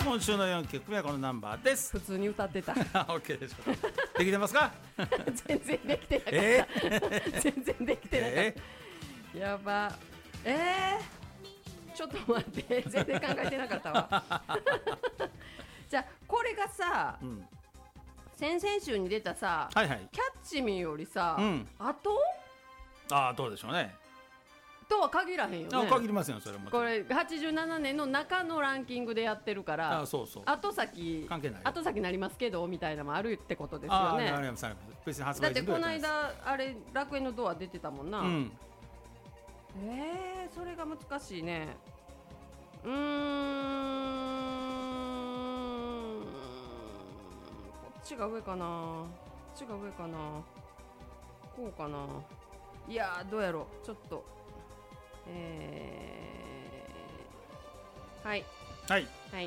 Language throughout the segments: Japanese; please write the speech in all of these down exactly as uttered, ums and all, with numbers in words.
今週のよんきょくめはこのナンバーです。 普通に歌ってた。 OK でしょうか。できてますか？ 全然できてなかった、 えー、全然できてなかった、えー、やばえー、ちょっと待って全然考えてなかったわじゃあこれがさ、うん、先々週に出たさ、 はいはい、 キャッチミーよりさ、うん、あとああどうでしょうねとは限らへんよね。 あ限りませんよそれも。 これはちじゅうななねんの中のランキングでやってるから、 あそうそう後先関係ない後先なりますけどみたいなのもあるってことですよね。 あありますあります。別に発売だってこの間あれ楽園のドア出てたもんな、うん、えー、それが難しいね。うーんこっちが上かなこっちが上かなこうかな。いやーどうやろうちょっとえー、はいはいはい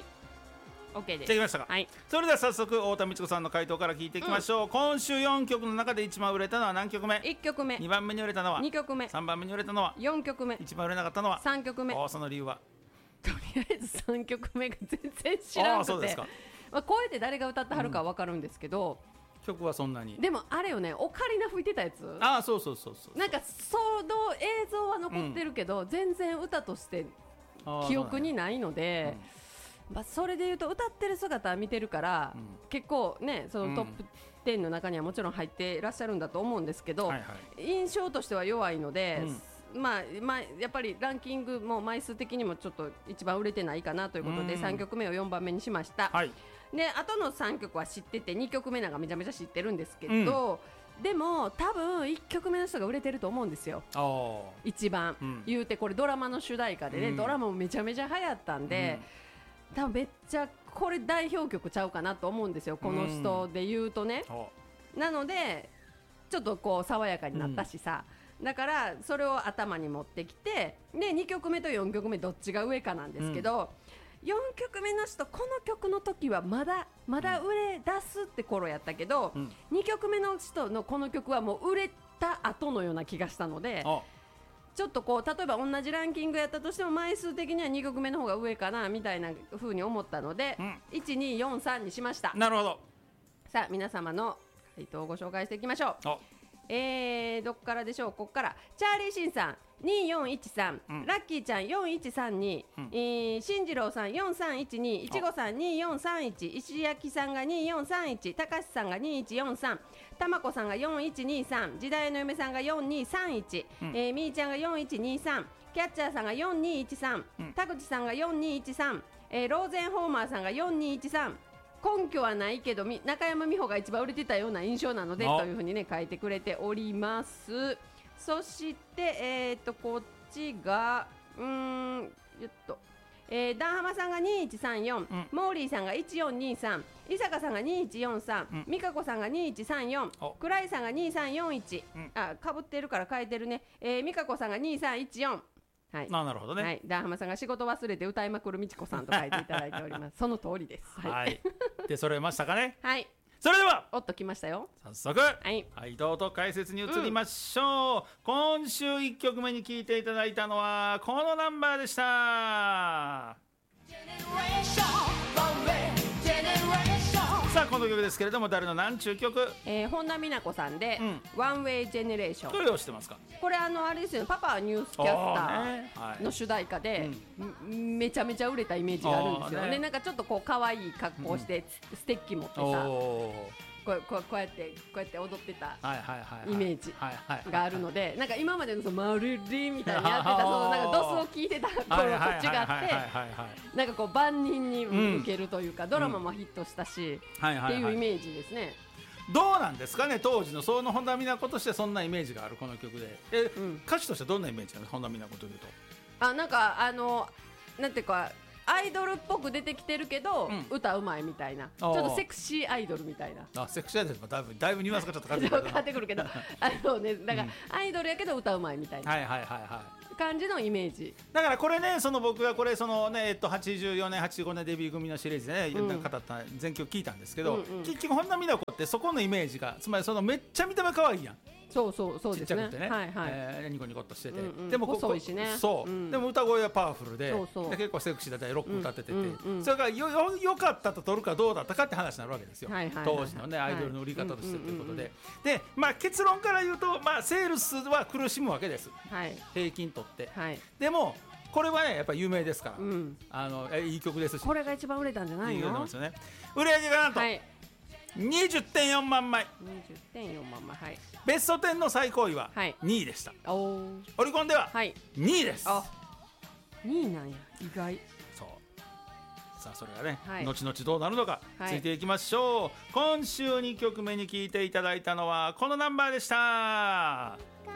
OK です。 できましたか、はい、それでは早速太田美智子さんの回答から聞いていきましょう、うん、今週よんきょくの中で一番売れたのは何曲目？ いっきょくめ。 にばんめに売れたのはにきょくめ。 さんばんめに売れたのはよんきょくめ。 一番売れなかったのはさんきょくめ。 その理由はとりあえずさんきょくめが全然知らなくて。あそうですか、まあ、声で誰が歌ってはるかは分かるんですけど、うん、 曲はそんなに。 でもあれよねオカリナ吹いてたやつ。 あそうそうそうそう。 なんかその映像は残ってるけど、うん、全然歌として記憶にないので、うんまあ、それでいうと歌ってる姿は見てるから、うん、結構ねそのトップじゅうの中にはもちろん入っていらっしゃるんだと思うんですけど、はいはい、印象としては弱いので、うんまあまあ、やっぱりランキングも枚数的にもちょっと一番売れてないかなということで、うん、さんきょくめをよんばんめにしました、はい、であとのさんきょくは知っててにきょくめなんかめちゃめちゃ知ってるんですけど、うん、でも多分いっきょくめの人が売れてると思うんですよ一番、うん、言うてこれドラマの主題歌でね、うん、ドラマもめちゃめちゃ流行ったんで、うん、多分めっちゃこれ代表曲ちゃうかなと思うんですよこの人で言うとね、うん、なのでちょっとこう爽やかになったしさ、うん、だからそれを頭に持ってきてでにきょくめとよんきょくめどっちが上かなんですけど、うん、よんきょくめの人この曲の時はまだまだ売れ出すって頃やったけど、うん、にきょくめの人のこの曲はもう売れた後のような気がしたのでちょっとこう例えば同じランキングやったとしても枚数的にはにきょくめの方が上かなみたいな風に思ったので、うん、いちによんさんにしました。 なるほど。 さあ皆様の回答をご紹介していきましょう。えー、どっからでしょう。こっからチャーリーシンさんによんいちさん、うん、ラッキーちゃんよんいちさんに、うんえー、進次郎さんよんさんいちに、いちごさんによんさんいち、石焼さんがによんさんいち、たかしさんがにいちよんさん、たまこさんがよんいちにさん、時代の嫁さんがよんにさんいち、うんえー、みーちゃんがよんいちにさん、キャッチャーさんがよんにいちさん、うん、田口さんがよんにいちさん、えー、ローゼンホーマーさんがよんにいちさん、根拠はないけど中山美穂が一番売れてたような印象なのでというふうにね書いてくれております。そしてえーとこっちがうーんよっとえー、ダンハマさんがにいちさんよん、うん、モーリーさんがいちよんにさん、伊坂さんがにいちよんさん、うん、美香子さんがにいちさんよん、倉井さんがにさんよんいち、うん、あかぶってるから変えてるね、えー、美香子さんがにさんいちよん、はい、 あなるほどね、 はい、ダンハマさんが仕事忘れて歌いまくるみちこさんと書いていただいておりますその通りです、はい、 はい、で揃えましたかねはいそれではおっときましたよ早速、はいはい、どうぞ解説に移りましょう、うん、今週いっきょくめに聴いていただいたのはこのナンバーでした。さあこの曲ですけれども誰の何ちゅう曲、 えー、本田美奈子さんで、うん、ワンウェイジェネレーション。 どれを知ってますか。 これあのあれですよね、パパはニュースキャスターの主題歌で、ねはい、めちゃめちゃ売れたイメージがあるんですよね。なんかちょっとこう可愛い格好して、うん、ステッキ持ってさこう、こう、こうやってこうやって踊ってたイメージがあるので、なんか今までのそのマルリみたいにやってたそのなんかドスを聞いてた頃と違ってなんかこう万人に受けるというか、うん、ドラマもヒットしたし、うん、っていうイメージですね。 どうなんですかね当時のその本田美奈子としてそんなイメージがあるこの曲でえ、うん、歌手としてどんなイメージなの本田美奈子というと。 あなんかあのなんていうかアイドルっぽく出てきてるけど、うん、歌うまいみたいなちょっとセクシーアイドルみたいな。 あセクシーアイドルもだいぶだいぶニュアンスがちょっと変わってくるけどあの、ね、だから、うん、アイドルやけど歌うまいみたいな、はいはいはいはい、感じのイメージだからこれねその僕がこれそのねえっとはちじゅうよねんはちじゅうごねんデビュー組のシリーズでね、うん、語った全曲聞いたんですけど、うんうん、結局本田美奈子ってそこのイメージがつまりそのめっちゃ見た目可愛いやんそうそうそうですね。 ちっちゃくてね、 はいはい。 えーニコニコっとしてて、 うんうんでもここ細いしねそう、 うんでも歌声はパワフルで、 そうそうで結構セクシーだったりロック歌っててて、 うんうんうんそれがよよよかったと取るかどうだったかって話になるわけですよ、 はいはいはい当時のねアイドルの売り方としてということで、 はいで、まあ、結論から言うと、まあ、セールスは苦しむわけです、 はい平均取って。 はい。 でもこれはねやっぱり有名ですから、 うん。 あのえいい曲ですし、 これが一番売れたんじゃないいい曲なんの？ ですよね。売り上げがなんとはい。 にじゅってんよんまんまい、 にじゅってんよんまんまい。はい。 ベストじゅうの最高位ははいにいでした、 おお。 オリコンでははい。 にいです、 あ、にいなんや。意外。 そうさあそれがね、 はい後々どうなるのか、 はいついていきましょう。今週にきょくめに聴いていただいたのはこのナンバーでした。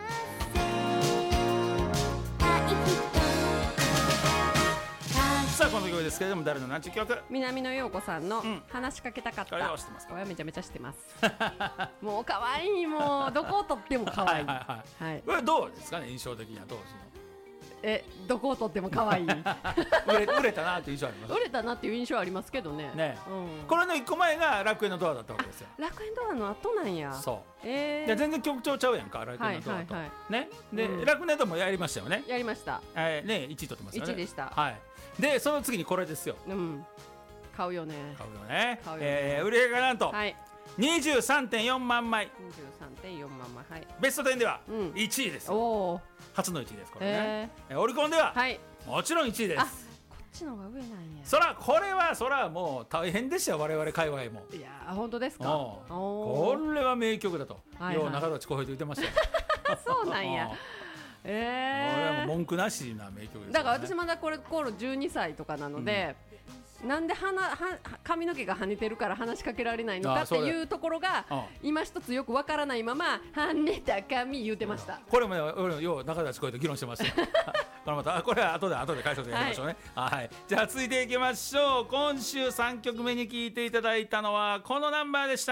さあこの曲ですけれども誰のなんちゅう曲？ 南野陽子さんのん話しかけたかっこれた。 は知ってますか？ これはめちゃめちゃ知ってます。もう可愛い、もうどこをとっても可愛い。 はいはいはい。 これどうですかね、印象的には当時え、どこをとっても可愛い。 の売れ売れたなっていう印象あります売れたなっていう印象ありますけどね。 ね、 うん。 これのいっこまえが楽園のドアだったわけですよ。 楽園ドアの後なんや。 そうえー。 で全然曲調ちゃうやんか、楽園のドアと、 はいはいはねで、 うん楽園のドアもやりましたよね、 やりました。 えー、ねいちい取ってますよね。 いちでしたはい。でその次にこれですよ、 うん。買うよね。 買うよね。 買うよねえー売り上げがなんとはい。 にじゅうさんてんよんまんまい、 にじゅうさんてんよんまんまい。はい。 ベストじゅうではうんいちいです。 おお。 初のいちいですこれね。 ええーオリコンではー。はい。 もちろんいちいであ、 す。 こっちの方が上なんや。 そらこれはそらもう大変でしたよ、我々界隈も。 いやー、本当ですか。 おうおこれは名曲だと、 はいはいよう中立浩平と言ってましたよ。 ー。そうなんや。 うんこれはえもう文句なしな名曲ですよね。 ー。だから私まだこれ頃じゅうにさいとかなので。なんで鼻は髪の毛が跳ねてるから話しかけられないのかあそうだっていうところがうん今一つよくわからないまま跳ねた髪言うてました。 これもね、俺よう中立浩平と議論してましたよ。これまたこれは後で後で解説やりましょうね。はい。じゃあ続いていきましょう。今週さんきょくめに聴いていただいたのはこのナンバーでした。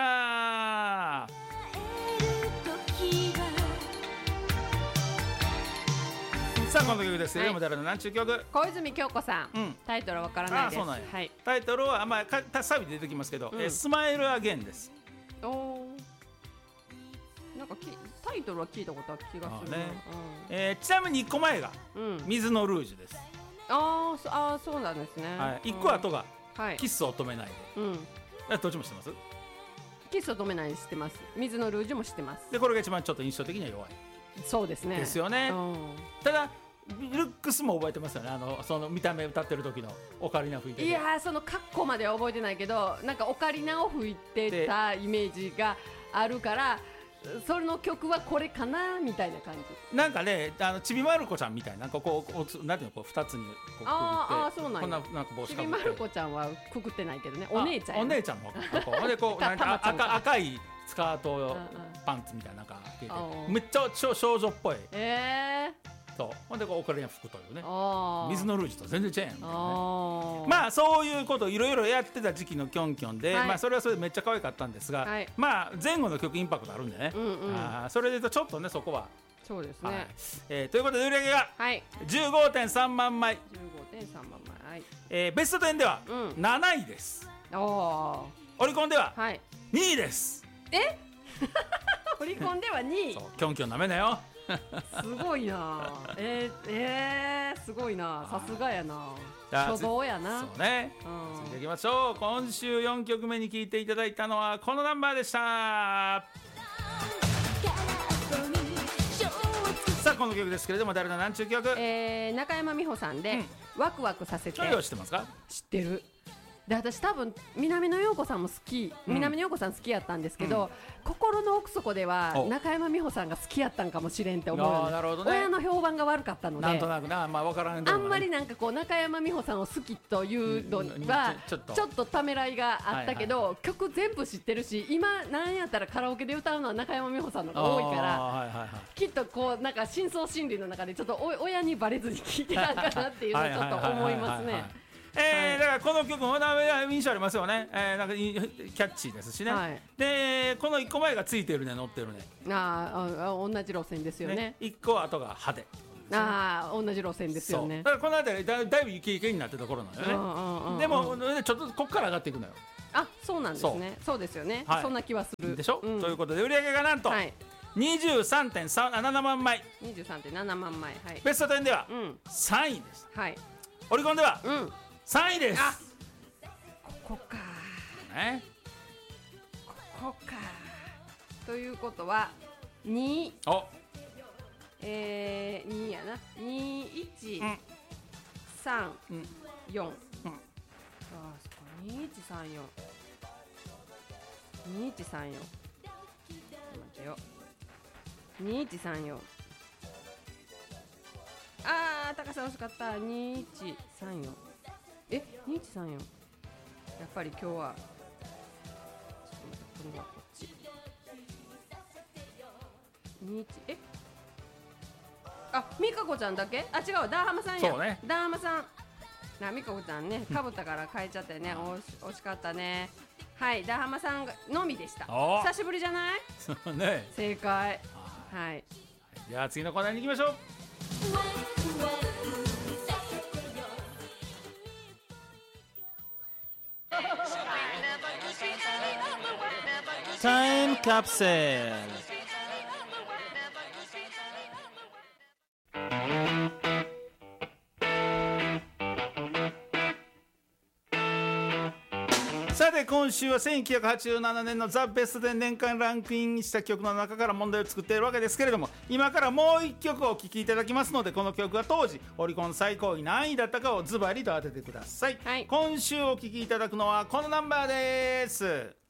さあこの曲ですけれども、誰のなんちゅう曲？ 小泉京子さん、 うんタイトルはわからないです。 あそうなんやはい。 タイトルはまあかサビで出てきますけど、 うんえースマイルアゲンです。 おお。なんかきタイトルは聞いたことある気がするな。 あねえーちなみにいっこまえがうん。うん。 水のルージュです。 あーそあーそうなんですね。 はい。いっこ後がはい。 キスを止めないで。 うん。 えどっちも知ってます？ キスを止めないに知ってます。水のルージュも知ってます。 でこれが一番ちょっと印象的には弱いそうですね。 ですよね。 うん。 ただルックスも覚えてますよね。あのその見た目歌ってる時のオカリナ吹いてる。 いやーそのカッコまでは覚えてないけどなんかオカリナを吹いてたイメージがあるからその曲はこれかなみたいな感じ。 なんかね、あのちびまる子ちゃんみたいな、なんかこうこうなんていうのこう二つにこうくくって、 あーあーそうなんやこんななんか帽子ちかぶって。 びまる子ちゃんはくくってないけどねお姉ちゃんやねあお姉ちゃんのこうでこうなんかたまちゃんか赤赤いスカートうんうんパンツみたいななんか着ててあーめっちゃ少少女っぽい。 えそう。ほんでこうオカリナ吹くというねー、。あー水のルージュと全然違うやんみたいなね。 あーまあそういうことをいろいろやってた時期のキョンキョンで、 はいまあそれはそれでめっちゃ可愛かったんですが、 はいまあ前後の曲インパクトあるんでね、 うんうんあーそれで言うとちょっとねそこは、 そうですはいねえーということで売り上げがはいじゅうごてんさんまんまい、 じゅうごてんさんまんまいはいえーベストじゅうではうんなないです、 おおオリコンでははいにいです。 えオリコンではにいそうキョンキョンなめなよ。 すごいなえー、えー、すごいなさすがやなじゃあ初動やなそうね、 うん続いていきましょう。今週よんきょくめに聴いていただいたのはこのナンバーでした。さあこの曲ですけれども誰のなんちゅう曲？ えー、中山美穂さんで、ワクワクさせてちょいを知ってますか？ 知ってるで私多分南野陽子さんも好き、 うん南野陽子さん好きやったんですけど、心の奥底ではお中山美穂さんが好きやったんかもしれんって思うよあーねなるほどね親の評判が悪かったのでなんとなくな、まあ分からんであもないんまりなんかこう中山美穂さんを好きというのはちょちょっとちょっとためらいがあったけど、曲全部知ってるし今なんやったらカラオケで歌うのは中山美穂さんの方が多いからあーはいはいはいきっとこうなんか深層心理の中でちょっとお親にバレずに聴いてたんかなっていうのをちょっと思いますね。 えー、だからこの曲もな印象ありますよね、えー、なんかいキャッチーですしね、 はいでこのいっこまえがついてるね乗ってるねあーあ同じ路線ですよね。 いっこ後が派手ああ同じ路線ですよねそう。だからこの辺りだだいぶイケイケになってた頃なのよね、 うんうんうんうんでもちょっとこっから上がっていくのよあそうなんですね。そうですよね、 はいそんな気はするでしょ、 うんということで売り上げがなんと、 はいにじゅうさんてんななまんまい、 にじゅうさんてんななまんまい、はい、 ベストじゅうではうんさんいです、 はい、 オリコンではうんさんいです。 あここかね、 ここかということはにおえー、にやなにいちさんよん、 うんあそこにいちさんよんにいちさんよん、ちょっと待ってよ、にいちさんよん、あー高さ惜しかった、にいちさんよん、えにいちさんよん、やっぱり今日はちょっと待って、これはこっちにいち、えあ、みかこちゃんだけ、あ違う、ダーハマさんや、 そうね、 ダーハマさんな、みかこちゃんね、かぶったから変えちゃったよね、おし惜しかったね。はい、ダーハマさんがのみでした。 お久しぶりじゃない？ そうね、 正解。はい。 じゃあ次のコーナーに行きましょう。タイムカプセル。さて今週はせんきゅうひゃくはちじゅうななねんのザ・ベストで年間ランクインした曲の中から問題を作っているわけですけれども、今からもういっきょくお聴きいただきますので、この曲が当時オリコン最高位何位だったかをズバリと当ててください、 はい、 今週お聴きいただくのはこのナンバーです。